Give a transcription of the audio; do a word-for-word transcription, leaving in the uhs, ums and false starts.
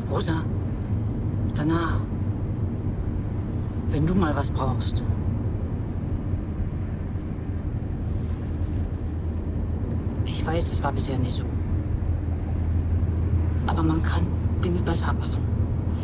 Rosa, danach, wenn du mal was brauchst. Ich weiß, das war bisher nicht so. Aber man kann Dinge besser machen.